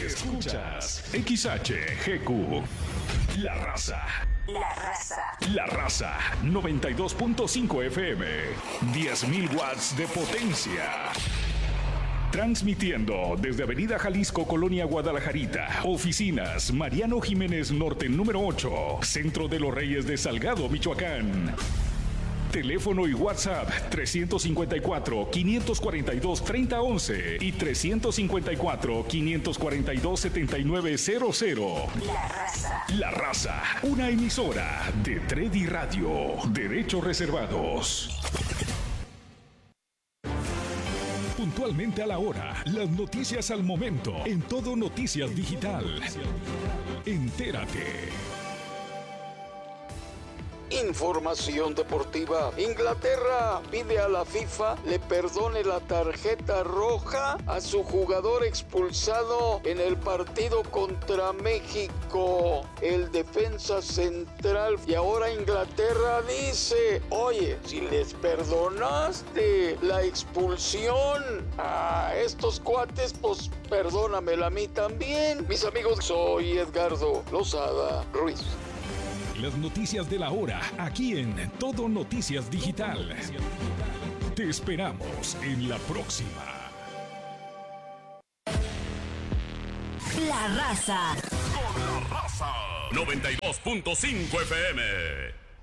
Escuchas XHGQ. La Raza. La Raza. La Raza 92.5 FM. 10.000 watts de potencia. Transmitiendo desde Avenida Jalisco, Colonia Guadalajarita. Oficinas Mariano Jiménez Norte número 8. Centro de los Reyes de Salgado, Michoacán. Teléfono y WhatsApp 354-542-3011 y 354-542-7900. La Raza. La Raza, una emisora de Tredi Radio. Derechos reservados. Puntualmente a la hora, las noticias al momento, en Todo Noticias Digital. Entérate. Información deportiva. Inglaterra pide a la FIFA le perdone la tarjeta roja a su jugador expulsado en el partido contra México, el defensa central. Y ahora Inglaterra dice, oye, si les perdonaste la expulsión a estos cuates, pues perdónamela a mí también. Mis amigos, soy Edgardo Lozada Ruiz. Las noticias de la hora, aquí en Todo Noticias Digital. Te esperamos en la próxima. La Raza. Con La Raza 92.5 FM.